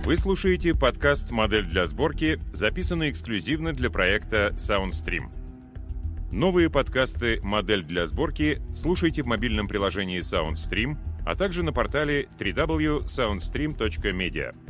Вы слушаете подкаст «Модель для сборки», записанный эксклюзивно для проекта SoundStream. Новые подкасты «Модель для сборки» слушайте в мобильном приложении SoundStream, а также на портале www.soundstream.media.